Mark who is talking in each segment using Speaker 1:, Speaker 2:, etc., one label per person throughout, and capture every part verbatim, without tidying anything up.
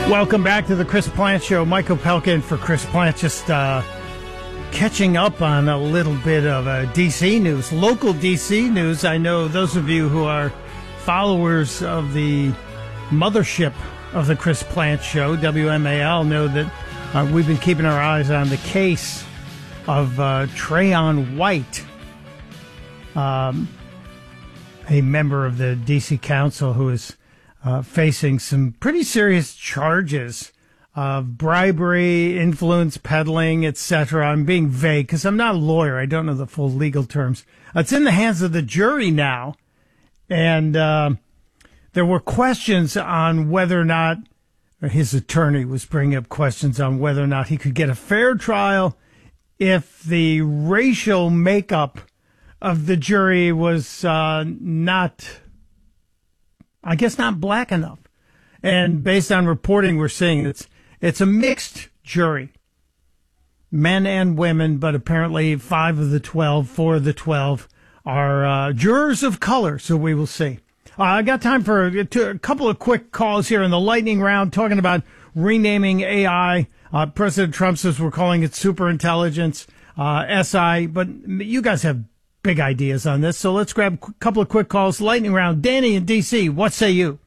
Speaker 1: Welcome back to the Chris Plante Show. Michael Pelkin for Chris Plante, just uh, catching up on a little bit of uh, D C news, local D C news. I know those of you who are followers of the mothership of the Chris Plante Show, W M A L, know that uh, we've been keeping our eyes on the case of uh, Trayon White, um, a member of the D C Council who is Uh, facing some pretty serious charges of bribery, influence peddling, et cetera. I'm being vague because I'm not a lawyer. I don't know the full legal terms. It's in the hands of the jury now. And uh, there were questions on whether or not, or his attorney was bringing up questions on whether or not he could get a fair trial if the racial makeup of the jury was uh, not... I guess not black enough. And based on reporting we're seeing, it's it's a mixed jury. Men and women, but apparently five of the twelve, four of the twelve are uh, jurors of color, so we will see. Uh, I got time for a, a couple of quick calls here in the lightning round, talking about renaming A I. Uh, President Trump says we're calling it superintelligence, uh, S I, but you guys have big ideas on this, so let's grab a couple of quick calls. Lightning round. Danny in D C, what say you?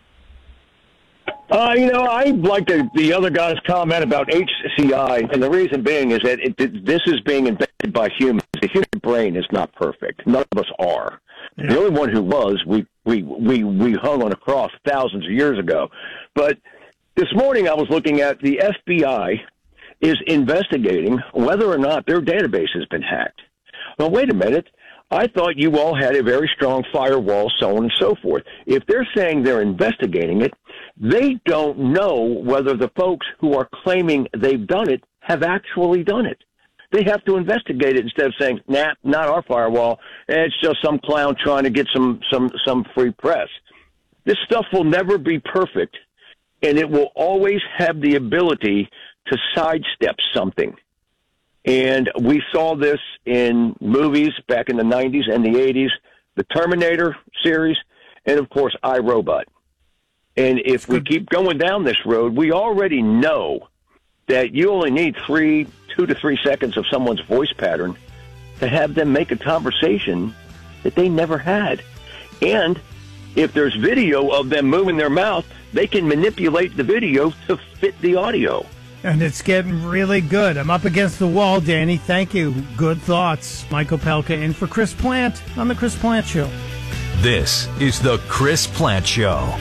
Speaker 2: Uh, you know, I like the, the other guy's comment about H C I, and the reason being is that it, it, this is being invented by humans. The human brain is not perfect. None of us are. Yeah. The only one who was, we, we, we, we hung on a cross thousands of years ago. But this morning I was looking at the F B I is investigating whether or not their database has been hacked. Well, wait a minute. I thought you all had a very strong firewall, so on and so forth. If they're saying they're investigating it, they don't know whether the folks who are claiming they've done it have actually done it. They have to investigate it instead of saying, nah, not our firewall. It's just some clown trying to get some, some, some free press. This stuff will never be perfect, and it will always have the ability to sidestep something. And we saw this in movies back in the nineties and the eighties, the Terminator series, and, of course, iRobot. And if we keep going down this road, we already know that you only need three, two to three seconds of someone's voice pattern to have them make a conversation that they never had. And if there's video of them moving their mouth, they can manipulate the video to fit the audio.
Speaker 1: And it's getting really good. I'm up against the wall, Danny. Thank you. Good thoughts. Michael Pelka in for Chris Plante on The Chris Plante Show.
Speaker 3: This is The Chris Plante Show.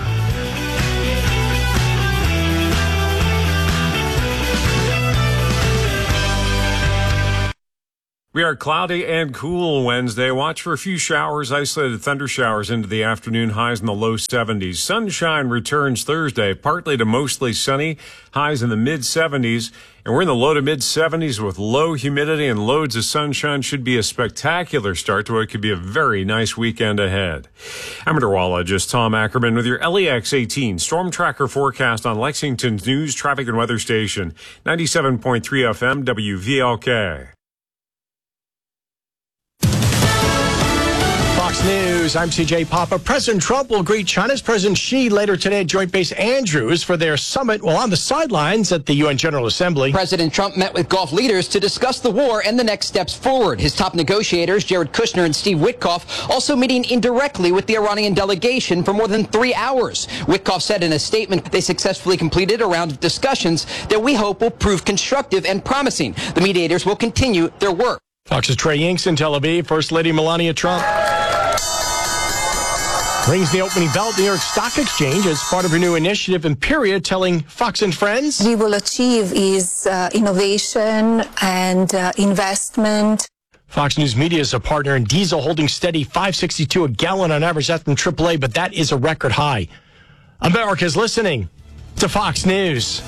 Speaker 4: We are cloudy and cool Wednesday. Watch for a few showers, isolated thunder showers into the afternoon, highs in the low seventies. Sunshine returns Thursday, partly to mostly sunny, highs in the mid seventies. And we're in the low to mid seventies with low humidity and loads of sunshine. Should be a spectacular start to what could be a very nice weekend ahead. I'm meteorologist Tom Ackerman with your L E X eighteen Storm Tracker forecast on Lexington's News, Traffic and Weather Station, ninety-seven point three F M W V L K.
Speaker 5: Fox News, I'm C J Papa. President Trump will greet China's President Xi later today at Joint Base Andrews for their summit while on the sidelines at the U N General Assembly.
Speaker 6: President Trump met with Gulf leaders to discuss the war and the next steps forward. His top negotiators, Jared Kushner and Steve Witkoff, also meeting indirectly with the Iranian delegation for more than three hours. Witkoff said in a statement they successfully completed a round of discussions that we hope will prove constructive and promising. The mediators will continue their work.
Speaker 5: Fox's Trey Yingst in Tel Aviv. First Lady Melania Trump rings the opening bell at the New York Stock Exchange as part of her new initiative, Imperia, telling Fox and Friends
Speaker 7: we will achieve is uh, innovation and uh, investment.
Speaker 5: Fox News Media is a partner in diesel holding steady five sixty-two a gallon on average. That's from triple A, but that is a record high. America's listening to Fox News.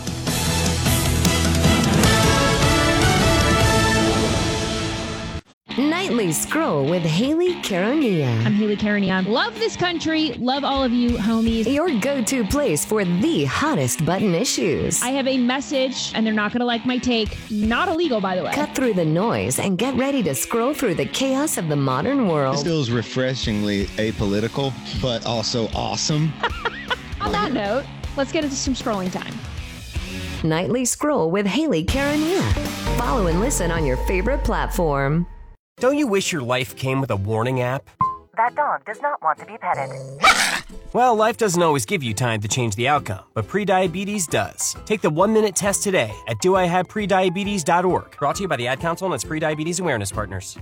Speaker 8: Nightly Scroll with Haley Caronia.
Speaker 9: I'm Haley Caronia. Love this country. Love all of you, homies.
Speaker 8: Your go-to place for the hottest button issues.
Speaker 9: I have a message, and they're not going to like my take. Not illegal, by the way.
Speaker 8: Cut through the noise and get ready to scroll through the chaos of the modern world.
Speaker 10: This feels refreshingly apolitical, but also awesome.
Speaker 9: On that note, let's get into some scrolling time.
Speaker 8: Nightly Scroll with Haley Karania. Follow and listen on your favorite platform.
Speaker 10: Don't you wish your life came with a warning app?
Speaker 11: That dog does not want to be petted.
Speaker 10: Well, life doesn't always give you time to change the outcome, but prediabetes does. Take the one-minute test today at do I have prediabetes dot org. Brought to you by the Ad Council and its Prediabetes Awareness Partners.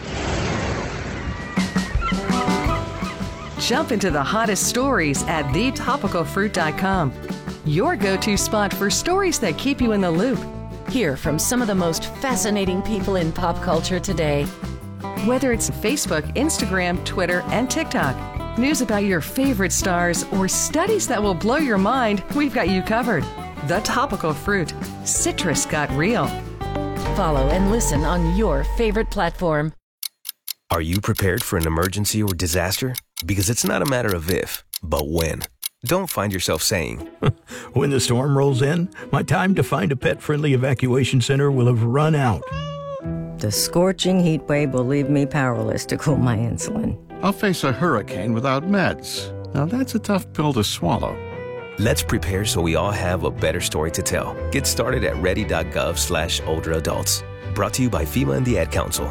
Speaker 12: Jump into the hottest stories at the topical fruit dot com. Your go-to spot for stories that keep you in the loop. Hear from some of the most fascinating people in pop culture today. Whether it's Facebook, Instagram, Twitter, and TikTok, news about your favorite stars, or studies that will blow your mind, we've got you covered. The Topical Fruit. Citrus got real. Follow and listen on your favorite platform.
Speaker 13: Are you prepared for an emergency or disaster? Because it's not a matter of if, but when. Don't find yourself saying,
Speaker 14: when the storm rolls in, my time to find a pet-friendly evacuation center will have run out.
Speaker 15: The scorching heat wave will leave me powerless to cool my insulin.
Speaker 16: I'll face a hurricane without meds. Now that's a tough pill to swallow.
Speaker 13: Let's prepare so we all have a better story to tell. Get started at ready.gov slash older adults. Brought to you by FEMA and the Ad Council.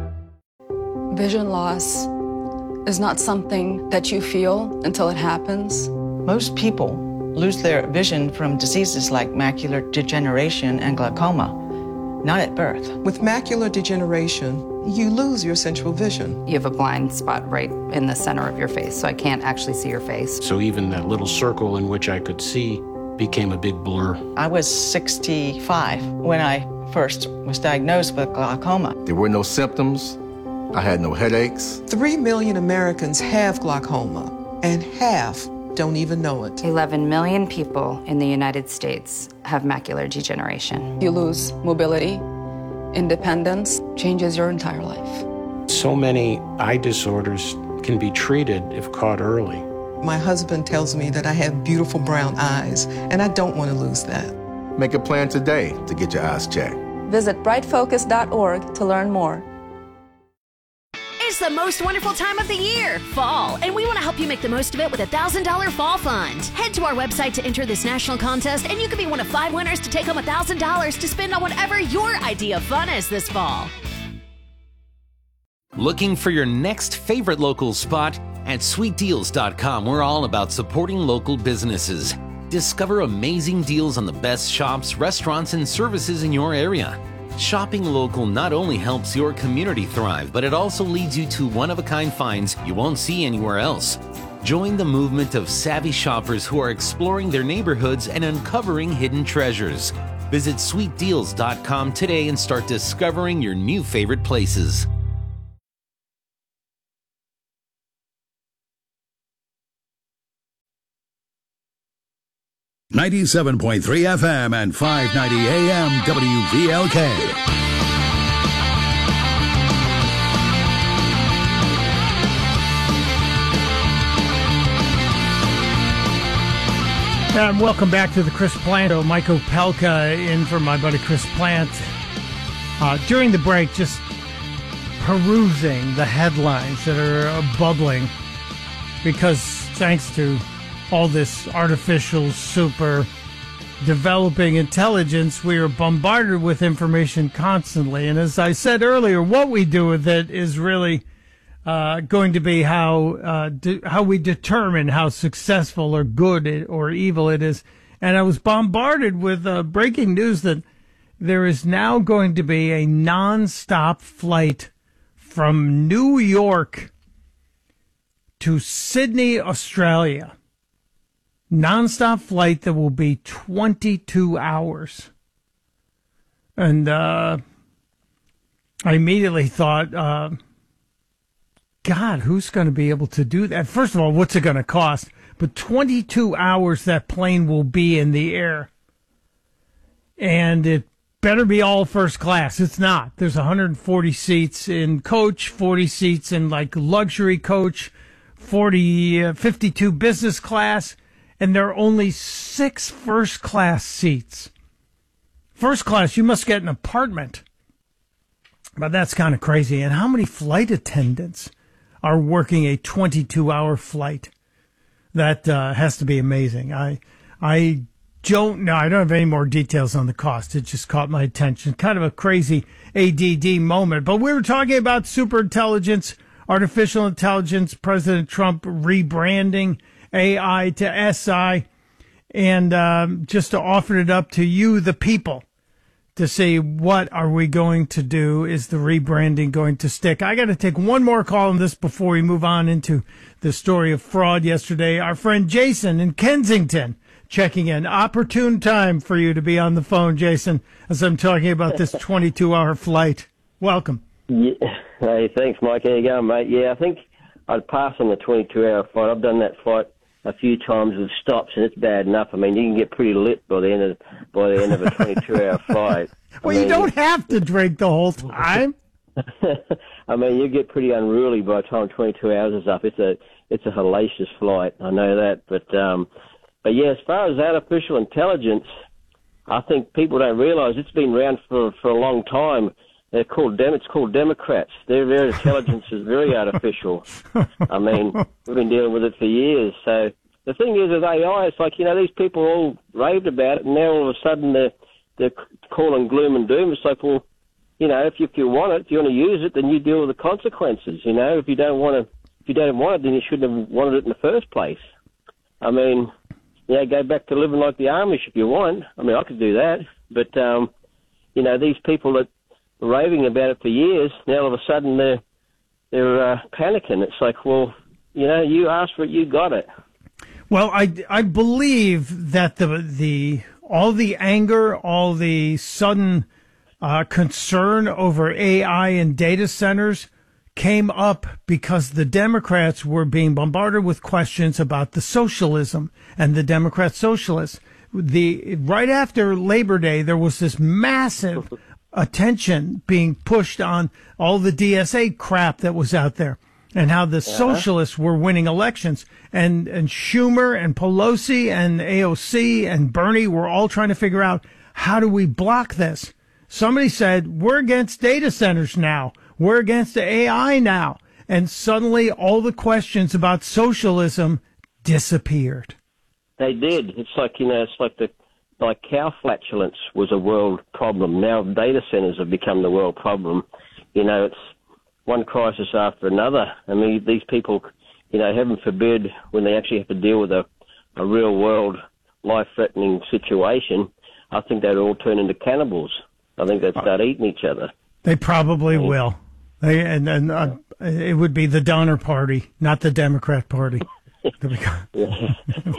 Speaker 17: Vision loss is not something that you feel until it happens.
Speaker 18: Most people lose their vision from diseases like macular degeneration and glaucoma, not at birth.
Speaker 19: With macular degeneration, you lose your central vision.
Speaker 20: You have a blind spot right in the center of your face, so I can't actually see your face.
Speaker 21: So even that little circle in which I could see became a big blur.
Speaker 18: I was sixty-five when I first was diagnosed with glaucoma.
Speaker 22: There were no symptoms. I had no headaches.
Speaker 19: Three million Americans have glaucoma, and half don't even know it.
Speaker 20: eleven million people in the United States have macular degeneration.
Speaker 17: You lose mobility, independence, changes your entire life.
Speaker 21: So many eye disorders can be treated if caught early.
Speaker 19: My husband tells me that I have beautiful brown eyes, and I don't want to lose that.
Speaker 22: Make a plan today to get your eyes checked.
Speaker 17: Visit bright focus dot org to learn more.
Speaker 23: It's the most wonderful time of the year, fall, and we want to help you make the most of it with a one thousand dollars Fall Fund. Head to our website to enter this national contest, and you could be one of five winners to take home one thousand dollars to spend on whatever your idea of fun is this fall.
Speaker 24: Looking for your next favorite local spot? At sweet deals dot com, we're all about supporting local businesses. Discover amazing deals on the best shops, restaurants, and services in your area. Shopping local not only helps your community thrive, but it also leads you to one-of-a-kind finds you won't see anywhere else. Join the movement of savvy shoppers who are exploring their neighborhoods and uncovering hidden treasures. Visit sweet deals dot com today and start discovering your new favorite places.
Speaker 25: ninety-seven point three F M and five ninety A M W V L K.
Speaker 1: And welcome back to the Chris Plant Show. Mike Opelka in for my buddy Chris Plant. Uh, during the break, just perusing the headlines that are uh, bubbling because thanks to all this artificial, super developing intelligence, we are bombarded with information constantly. And as I said earlier, what we do with it is really uh, going to be how uh, de- how we determine how successful or good it, or evil it is. And I was bombarded with uh, breaking news that there is now going to be a nonstop flight from New York to Sydney, Australia. Nonstop flight that will be twenty-two hours. And uh, I immediately thought, uh, God, who's going to be able to do that? First of all, what's it going to cost? But twenty-two hours that plane will be in the air. And it better be all first class. It's not. There's one hundred forty seats in coach, forty seats in like luxury coach, forty, uh, fifty-two business class. And there are only six first-class seats. First class, you must get an apartment. But that's kind of crazy. And how many flight attendants are working a twenty-two hour flight? That uh, has to be amazing. I I don't know. I don't have any more details on the cost. It just caught my attention. Kind of a crazy A D D moment. But we were talking about superintelligence, artificial intelligence, President Trump rebranding A I to S I, and um, just to offer it up to you, the people, to see what are we going to do? Is the rebranding going to stick? I got to take one more call on this before we move on into the story of fraud yesterday. Our friend Jason in Kensington checking in. Opportune time for you to be on the phone, Jason, as I'm talking about this twenty-two hour flight. Welcome.
Speaker 2: Yeah. Hey, thanks, Mike. How you going, mate? Yeah, I think I'd pass on the twenty-two hour flight. I've done that flight a few times with stops, and it's bad enough. I mean, you can get pretty lit by the end of by the end of a twenty-two hour flight.
Speaker 1: Well, I mean, you don't have to drink the whole time.
Speaker 2: I mean, you get pretty unruly by the time twenty-two hours is up. It's a it's a hellacious flight. I know that, but um, but yeah, as far as artificial intelligence, I think people don't realise it's been around for for a long time. They're called dem- it's called Democrats. Their their intelligence is very artificial. I mean, we've been dealing with it for years. So the thing is with A I, it's like, you know, these people all raved about it, and now all of a sudden they're they're calling gloom and doom. It's like, well, you know, if you, if you want it, if you want to use it, then you deal with the consequences. You know, if you don't want to, if you don't want it, then you shouldn't have wanted it in the first place. I mean, you know, go back to living like the Amish if you want. I mean, I could do that, but um, you know, these people that were raving about it for years, now all of a sudden they're they're uh, panicking. It's like, well, you know, you asked for it, you got it.
Speaker 1: Well, I, I believe that the the all the anger, all the sudden uh, concern over A I and data centers came up because the Democrats were being bombarded with questions about the socialism and the Democrat socialists. The right after Labor Day, there was this massive attention being pushed on all the D S A crap that was out there, and how the uh-huh. socialists were winning elections. And, and Schumer and Pelosi and A O C and Bernie were all trying to figure out, how do we block this? Somebody said, we're against data centers now. We're against A I now. And suddenly all the questions about socialism disappeared.
Speaker 2: They did. It's like, you know, it's like the like cow flatulence was a world problem. Now data centers have become the world problem. You know, it's one crisis after another. I mean, these people, you know, heaven forbid, when they actually have to deal with a, a real world, life-threatening situation, I think they'd all turn into cannibals. I think they'd start eating each other.
Speaker 1: They probably yeah. will. They, and and uh, it would be the Donner Party, not the Democrat Party.
Speaker 2: yeah.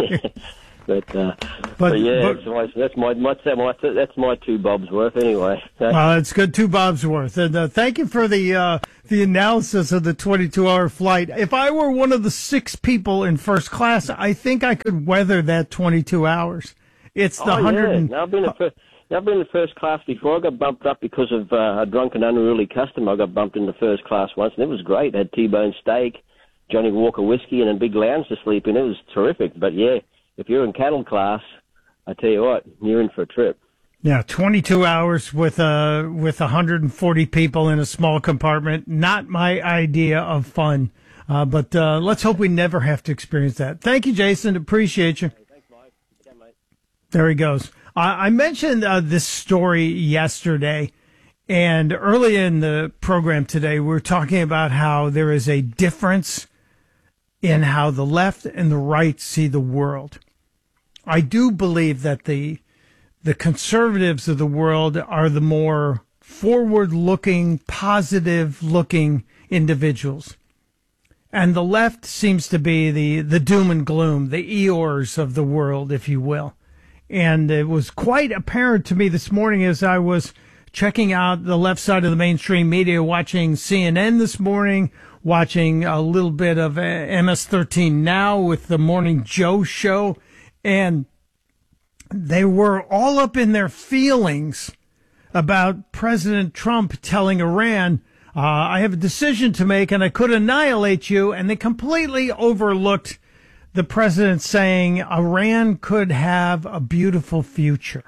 Speaker 2: But, uh, but, but yeah, but, that's my that's my, my that's my two bobs worth anyway.
Speaker 1: Well, uh, it's good, two bobs worth. And uh, thank you for the uh, the analysis of the twenty-two hour flight. If I were one of the six people in first class, I think I could weather that twenty-two hours. It's the
Speaker 2: oh,
Speaker 1: hundred.
Speaker 2: Yeah.
Speaker 1: And,
Speaker 2: now, I've been in first, I've been in first class before. I got bumped up because of uh, a drunken, unruly customer. I got bumped into first class once, and it was great. I had T-bone steak, Johnny Walker whiskey, and a big lounge to sleep in. It was terrific. But yeah. If you're in cattle class, I tell you what, you're in for a trip.
Speaker 1: Yeah, twenty-two hours with uh with one hundred forty people in a small compartment. Not my idea of fun. Uh, but uh, let's hope we never have to experience that. Thank you, Jason. Appreciate you.
Speaker 2: Hey, thanks, Mike. Yeah, mate.
Speaker 1: There he goes. I, I mentioned uh, this story yesterday, and early in the program today, we were talking about how there is a difference in how the left and the right see the world. I do believe that the the conservatives of the world are the more forward-looking, positive-looking individuals. And the left seems to be the, the doom and gloom, the Eeyores of the world, if you will. And it was quite apparent to me this morning as I was checking out the left side of the mainstream media, watching C N N this morning, watching a little bit of M S thirteen Now with the Morning Joe show. And they were all up in their feelings about President Trump telling Iran, uh, I have a decision to make and I could annihilate you. And they completely overlooked the president saying Iran could have a beautiful future.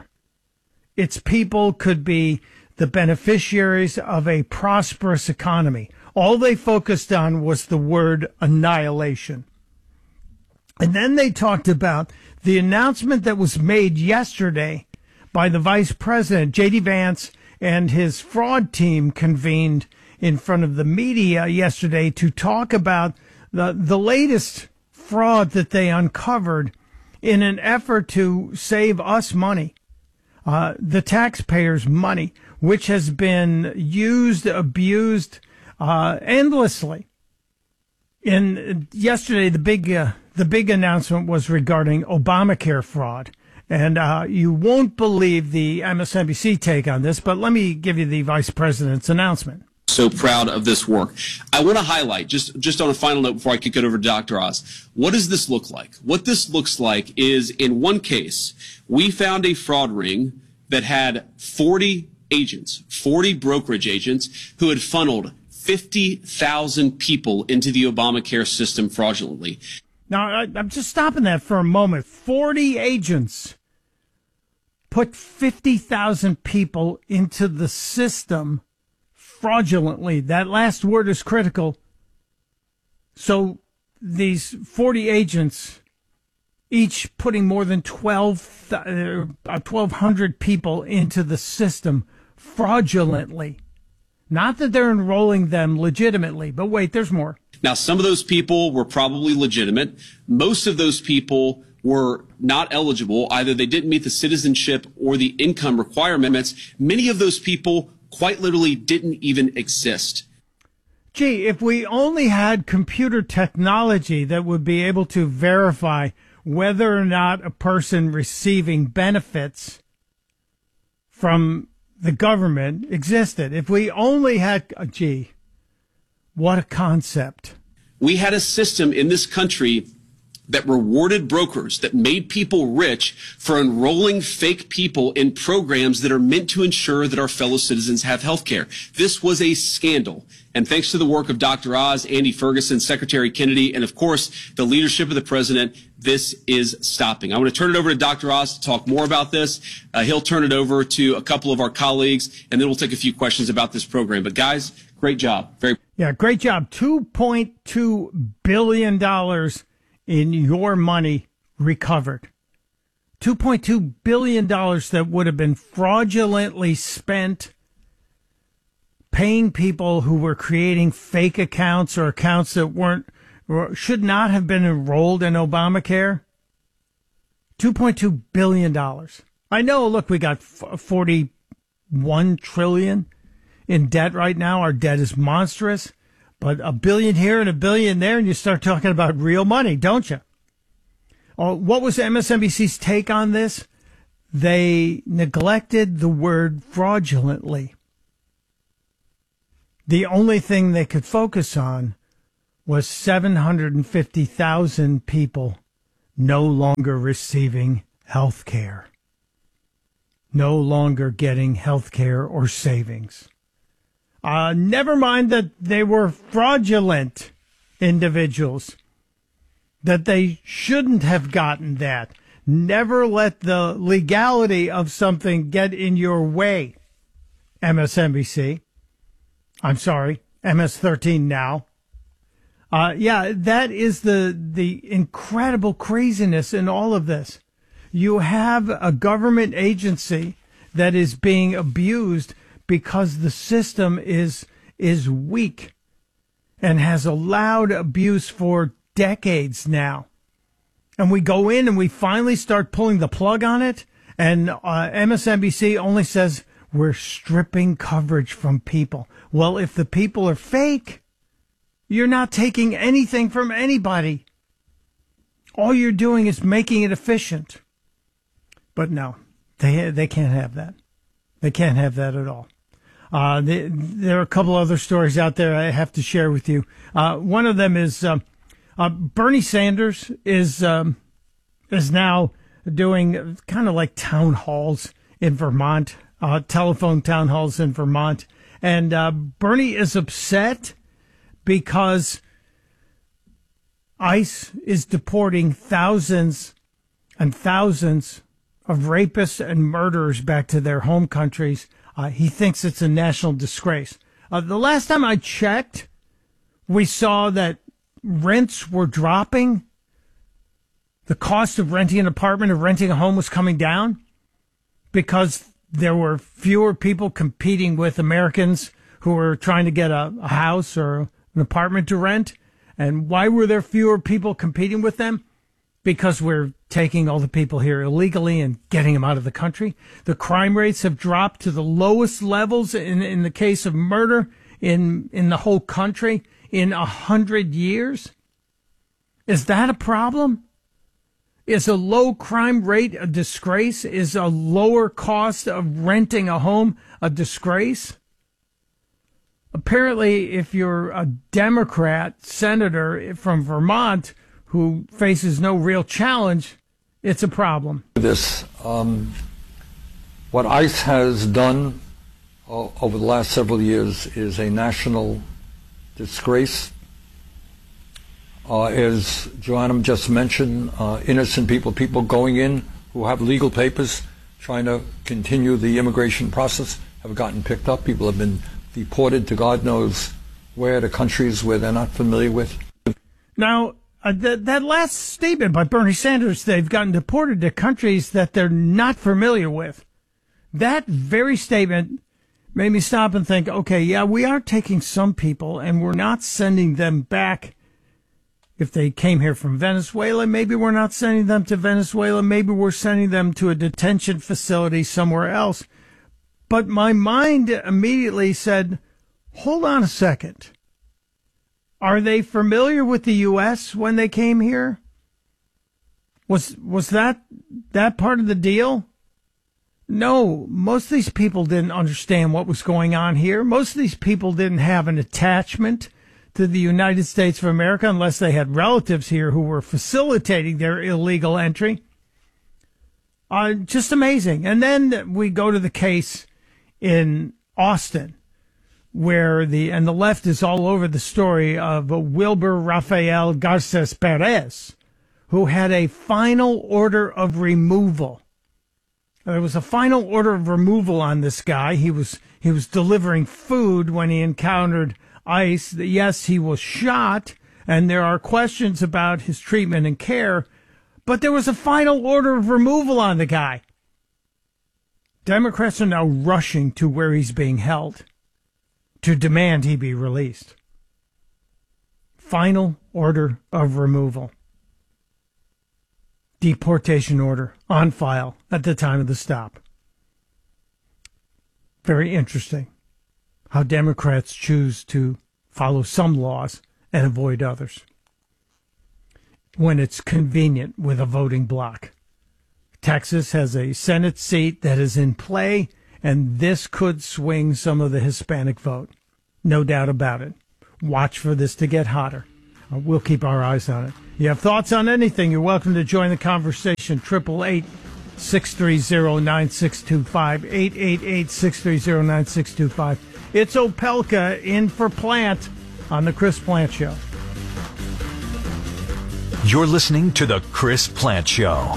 Speaker 1: Its people could be the beneficiaries of a prosperous economy. All they focused on was the word annihilation. And then they talked about the announcement that was made yesterday by the vice president, J D Vance, and his fraud team convened in front of the media yesterday to talk about the, the latest fraud that they uncovered in an effort to save us money, uh, the taxpayers' money, which has been used, abused uh, endlessly. In yesterday, the big uh, the big announcement was regarding Obamacare fraud. And uh, you won't believe the M S N B C take on this, but let me give you the vice president's announcement.
Speaker 3: So proud of this work. I want to highlight, just, just on a final note before I kick it over to Doctor Oz, what does this look like? What this looks like is, in one case, we found a fraud ring that had forty agents, forty brokerage agents, who had funneled fifty thousand people into the Obamacare system fraudulently.
Speaker 1: Now, I, I'm just stopping that for a moment. forty agents put fifty thousand people into the system fraudulently. That last word is critical. So these forty agents, each putting more than twelve, uh, twelve hundred people into the system fraudulently. Not that they're enrolling them legitimately, but wait, there's more.
Speaker 3: Now, some of those people were probably legitimate. Most of those people were not eligible. Either they didn't meet the citizenship or the income requirements. Many of those people quite literally didn't even exist.
Speaker 1: Gee, if we only had computer technology that would be able to verify whether or not a person receiving benefits from the government existed. If we only had, oh, gee, what a concept.
Speaker 3: We had a system in this country that rewarded brokers, that made people rich for enrolling fake people in programs that are meant to ensure that our fellow citizens have health care. This was a scandal. And thanks to the work of Doctor Oz, Andy Ferguson, Secretary Kennedy, and of course, the leadership of the president, this is stopping. I want to turn it over to Doctor Oz to talk more about this. Uh, he'll turn it over to a couple of our colleagues, and then we'll take a few questions about this program. But guys, great job. Very
Speaker 1: Yeah, great job. two point two billion dollars in your money recovered. two point two billion dollars that would have been fraudulently spent paying people who were creating fake accounts or accounts that weren't, or should not have been enrolled in Obamacare. two point two billion dollars. I know, look, we got forty-one trillion dollars in debt right now. Our debt is monstrous. But a billion here and a billion there, and you start talking about real money, don't you? Oh, what was M S N B C's take on this? They neglected the word fraudulently. The only thing they could focus on was seven hundred fifty thousand people no longer receiving health care, no longer getting health care or savings. Uh, never mind that they were fraudulent individuals, that they shouldn't have gotten that. Never let the legality of something get in your way, M S N B C. I'm sorry, M S thirteen now. Uh, yeah, that is the, the incredible craziness in all of this. You have a government agency that is being abused because the system is is weak and has allowed abuse for decades now. And we go in and we finally start pulling the plug on it, and uh, M S N B C only says we're stripping coverage from people. Well, if the people are fake, you're not taking anything from anybody. All you're doing is making it efficient. But no, they they can't have that. They can't have that at all. Uh, they, there are a couple other stories out there I have to share with you. Uh, one of them is uh, uh, Bernie Sanders is um, is now doing kind of like town halls in Vermont, uh, telephone town halls in Vermont. And uh, Bernie is upset because ICE is deporting thousands and thousands of rapists and murderers back to their home countries. Uh, he thinks it's a national disgrace. Uh, the last time I checked, we saw that rents were dropping the cost of renting an apartment or renting a home was coming down because there were fewer people competing with Americans who were trying to get a, a house or an apartment to rent. And why were there fewer people competing with them? Because we're taking all the people here illegally and getting them out of the country. The crime rates have dropped to the lowest levels in, in the case of murder in, in the whole country in a hundred years. Is that a problem? Is a low crime rate a disgrace? Is a lower cost of renting a home a disgrace? Apparently, if you're a Democrat senator from Vermont who faces no real challenge, it's a problem.
Speaker 4: This, um, what ICE has done uh, over the last several years is a national disgrace. Uh, as Joanna just mentioned, uh, innocent people, people going in who have legal papers, trying to continue the immigration process, have gotten picked up. People have been deported to God knows where, to countries where they're not familiar with.
Speaker 1: Now, uh, th- that last statement by Bernie Sanders, they've gotten deported to countries that they're not familiar with. That very statement made me stop and think, okay, yeah, we are taking some people and we're not sending them back. If they came here from Venezuela, maybe we're not sending them to Venezuela. Maybe we're sending them to a detention facility somewhere else. But my mind immediately said, hold on a second. Are they familiar with the U S when they came here? Was was that that part of the deal? No, most of these people didn't understand what was going on here. Most of these people didn't have an attachment to the United States of America unless they had relatives here who were facilitating their illegal entry. Uh, just amazing. And then we go to the case in Austin, where the, and the left is all over the story of Wilber Rafael Garces Perez, who had a final order of removal. There was a final order of removal on this guy. He was, he was delivering food when he encountered ICE. Yes, he was shot, and there are questions about his treatment and care, but there was a final order of removal on the guy. Democrats are now rushing to where he's being held to demand he be released. Final order of removal. Deportation order on file at the time of the stop. Very interesting how Democrats choose to follow some laws and avoid others when it's convenient with a voting bloc. Texas has a Senate seat that is in play, and this could swing some of the Hispanic vote. No doubt about it. Watch for this to get hotter. Uh, we'll keep our eyes on it. You have thoughts on anything, you're welcome to join the conversation. eight eight eight, six three zero, nine six two five. eight eight eight, six three zero, nine six two five. It's Opelka in for Plant on The Chris Plant Show.
Speaker 5: You're listening to The Chris Plant Show.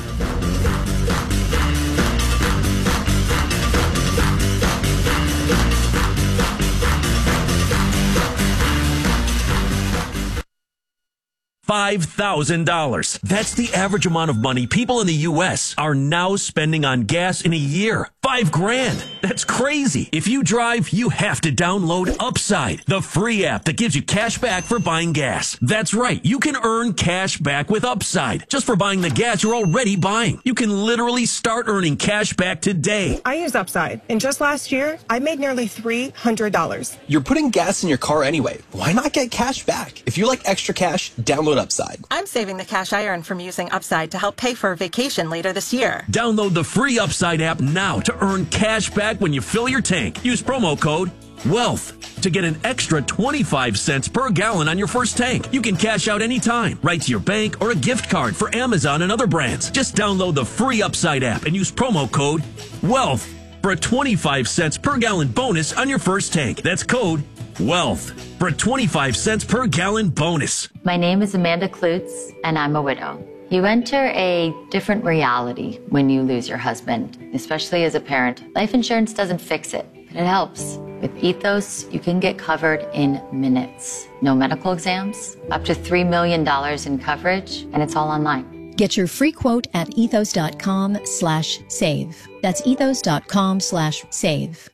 Speaker 6: five thousand dollars. That's the average amount of money people in the U S are now spending on gas in a year. Five grand. That's crazy. If you drive, you have to download Upside, the free app that gives you cash back for buying gas. That's right. You can earn cash back with Upside just for buying the gas you're already buying. You can literally start earning cash back today.
Speaker 7: I use Upside, and just last year, I made nearly three hundred dollars.
Speaker 9: You're putting gas in your car anyway. Why not get cash back? If you like extra cash, download Upside.
Speaker 7: I'm saving the cash I earn from using Upside to help pay for a vacation later this year.
Speaker 6: Download the free Upside app now to earn cash back when you fill your tank. Use promo code WEALTH to get an extra twenty-five cents per gallon on your first tank. You can cash out anytime, right to your bank or a gift card for Amazon and other brands. Just download the free Upside app and use promo code WEALTH for a twenty-five cents per gallon bonus on your first tank. That's code WEALTH for a twenty-five cents per gallon bonus.
Speaker 26: My name is Amanda Klutz, and I'm a widow. You enter a different reality when you lose your husband, especially as a parent. Life insurance doesn't fix it, but it helps. With Ethos, you can get covered in minutes. No medical exams, up to three million dollars in coverage, and it's all online.
Speaker 8: Get your free quote at ethos.com slash save. That's ethos.com slash save.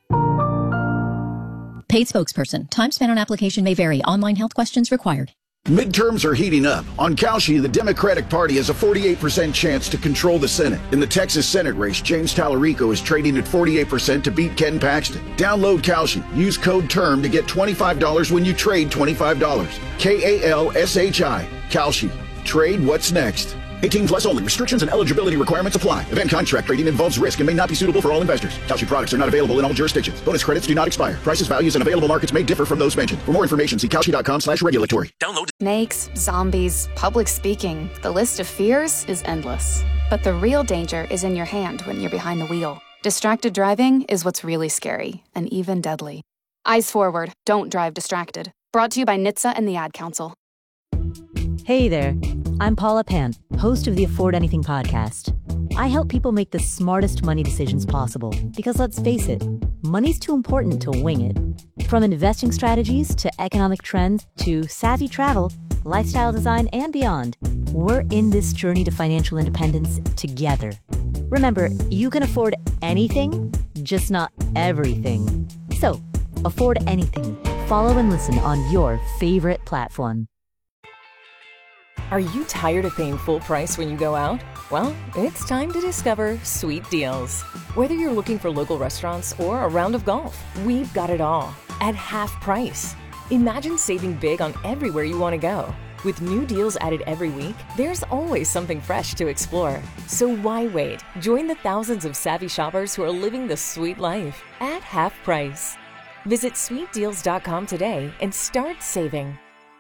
Speaker 8: Paid spokesperson. Time spent on application may vary. Online health questions required.
Speaker 10: Midterms are heating up. On Kalshi, the Democratic Party has a forty-eight percent chance to control the Senate. In the Texas Senate race, James Tallarico is trading at forty-eight percent to beat Ken Paxton. Download Kalshi. Use code TERM to get twenty-five dollars when you trade twenty-five dollars. K A L S H I. Kalshi. Trade what's next. eighteen plus only. Restrictions and eligibility requirements apply. Event contract trading involves risk and may not be suitable for all investors. Kalshi products are not available in all jurisdictions. Bonus credits do not expire. Prices, values, and available markets may differ from those mentioned. For more information, see Kalshi.com slash regulatory.
Speaker 11: Download. Snakes, zombies, public speaking. The list of fears is endless. But the real danger is in your hand when you're behind the wheel. Distracted driving is what's really scary and even deadly. Eyes forward. Don't drive distracted. Brought to you by N H T S A and the Ad Council.
Speaker 12: Hey there, I'm Paula Pan, host of the Afford Anything podcast. I help people make the smartest money decisions possible because let's face it, money's too important to wing it. From investing strategies to economic trends to savvy travel, lifestyle design, and beyond, we're in this journey to financial independence together. Remember, you can afford anything, just not everything. So, afford anything. Follow and listen on your favorite platform.
Speaker 14: Are you tired of paying full price when you go out? Well, it's time to discover Sweet Deals. Whether you're looking for local restaurants or a round of golf, we've got it all at half price. Imagine saving big on everywhere you want to go. With new deals added every week, there's always something fresh to explore. So why wait? Join the thousands of savvy shoppers who are living the sweet life at half price. Visit sweet deals dot com today and start saving.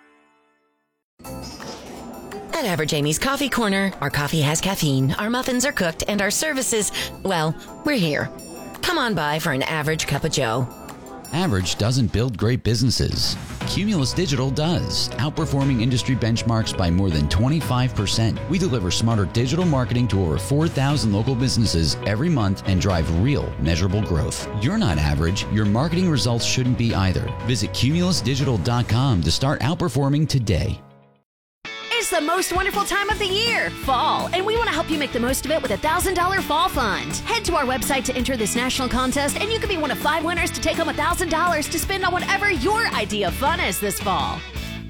Speaker 15: At Average Amy's Coffee Corner, our coffee has caffeine, our muffins are cooked, and our services, well, we're here. Come on by for an average cup of joe.
Speaker 27: Average doesn't build great businesses. Cumulus Digital does, outperforming industry benchmarks by more than twenty-five percent. We deliver smarter digital marketing to over four thousand local businesses every month and drive real, measurable growth. You're not average. Your marketing results shouldn't be either. Visit cumulus digital dot com to start outperforming today.
Speaker 23: It's the most wonderful time of the year, fall, and we want to help you make the most of it with a one thousand dollars fall fund. Head to our website to enter this national contest, and you could be one of five winners to take home one thousand dollars to spend on whatever your idea of fun is this fall.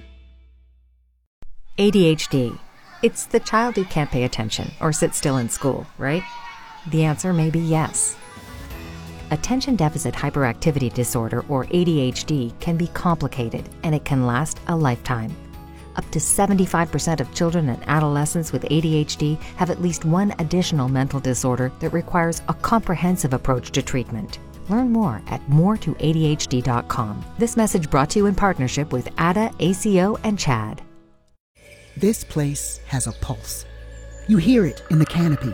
Speaker 28: A D H D. It's the child who can't pay attention or sit still in school, right? The answer may be yes. Attention Deficit Hyperactivity Disorder, or A D H D, can be complicated, and it can last a lifetime. Up to seventy-five percent of children and adolescents with A D H D have at least one additional mental disorder that requires a comprehensive approach to treatment. Learn more at more to A D H D dot com. This message brought to you in partnership with A D A, A C O, and CHAD.
Speaker 29: This place has a pulse. You hear it in the canopy,